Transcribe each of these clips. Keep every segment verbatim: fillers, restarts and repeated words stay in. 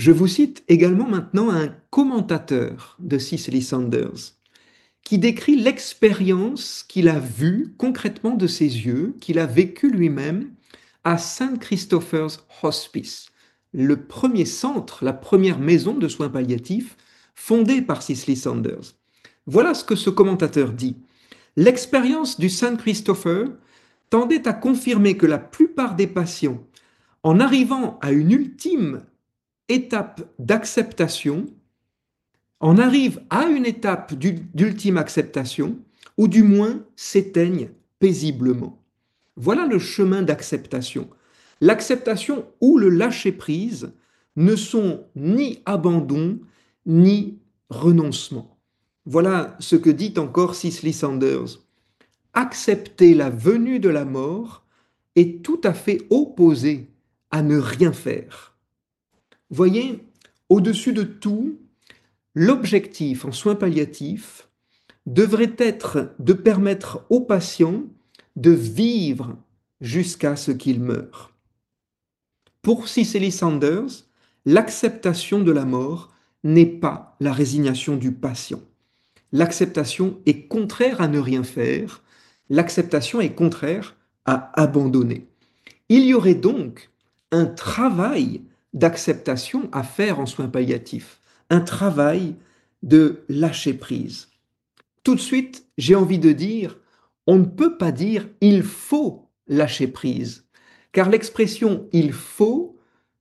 Je vous cite également maintenant un commentateur de Cicely Saunders qui décrit l'expérience qu'il a vue concrètement de ses yeux, qu'il a vécue lui-même à Saint Christopher's Hospice, le premier centre, la première maison de soins palliatifs fondée par Cicely Saunders. Voilà ce que ce commentateur dit. L'expérience du Saint Christopher tendait à confirmer que la plupart des patients, en arrivant à une ultime étape d'acceptation, en arrivent à une étape d'ultime acceptation, ou du moins s'éteignent paisiblement. Voilà le chemin d'acceptation. L'acceptation ou le lâcher-prise ne sont ni abandon, ni renoncement. Voilà ce que dit encore Cicely Saunders. Accepter la venue de la mort est tout à fait opposé à ne rien faire. Voyez, au-dessus de tout, l'objectif en soins palliatifs devrait être de permettre aux patients de vivre jusqu'à ce qu'ils meurent. Pour Cicely Saunders, l'acceptation de la mort n'est pas la résignation du patient. L'acceptation est contraire à ne rien faire, l'acceptation est contraire à abandonner. Il y aurait donc un travail d'acceptation à faire en soins palliatifs, un travail de lâcher prise. Tout de suite, j'ai envie de dire, on ne peut pas dire il faut lâcher prise, car l'expression il faut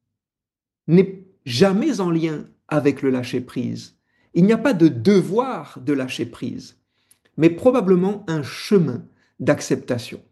n'est jamais en lien avec le lâcher prise. Il n'y a pas de devoir de lâcher prise, mais probablement un chemin d'acceptation.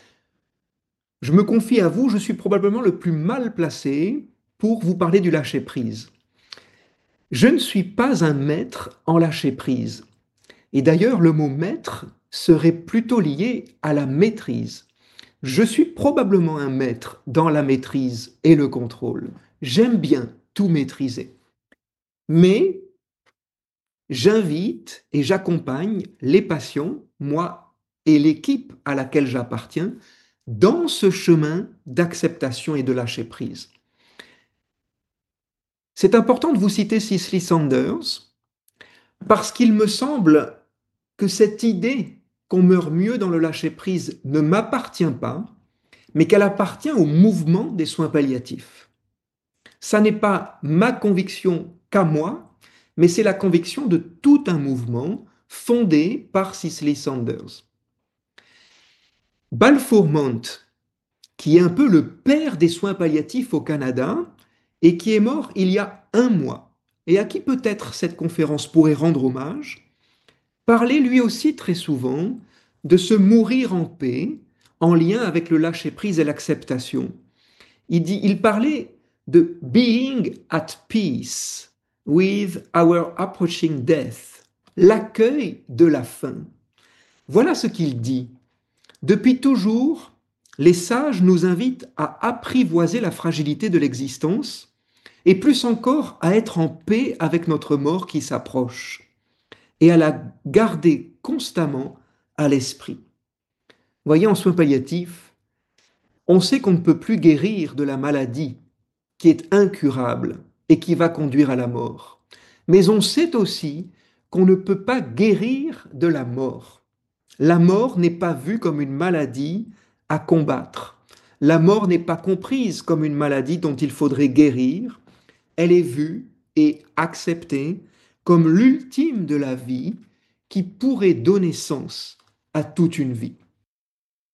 Je me confie à vous, je suis probablement le plus mal placé pour vous parler du lâcher prise. Je ne suis pas un maître en lâcher prise. Et d'ailleurs, le mot maître serait plutôt lié à la maîtrise. Je suis probablement un maître dans la maîtrise et le contrôle. J'aime bien tout maîtriser. Mais j'invite et j'accompagne les patients, moi et l'équipe à laquelle j'appartiens, dans ce chemin d'acceptation et de lâcher prise. C'est important de vous citer Cicely Saunders parce qu'il me semble que cette idée qu'on meurt mieux dans le lâcher-prise ne m'appartient pas, mais qu'elle appartient au mouvement des soins palliatifs. Ça n'est pas ma conviction qu'à moi, mais c'est la conviction de tout un mouvement fondé par Cicely Saunders. Balfour Mont, qui est un peu le père des soins palliatifs au Canada et qui est mort il y a un mois, et à qui peut-être cette conférence pourrait rendre hommage, parlait lui aussi très souvent de se mourir en paix en lien avec le lâcher-prise et l'acceptation. Il, dit, il parlait de being at peace with our approaching death, l'accueil de la fin. Voilà ce qu'il dit. Depuis toujours, les sages nous invitent à apprivoiser la fragilité de l'existence et plus encore à être en paix avec notre mort qui s'approche et à la garder constamment à l'esprit. Voyez, en soins palliatifs, on sait qu'on ne peut plus guérir de la maladie qui est incurable et qui va conduire à la mort. Mais on sait aussi qu'on ne peut pas guérir de la mort. La mort n'est pas vue comme une maladie à combattre. La mort n'est pas comprise comme une maladie dont il faudrait guérir. Elle est vue et acceptée comme l'ultime de la vie qui pourrait donner sens à toute une vie.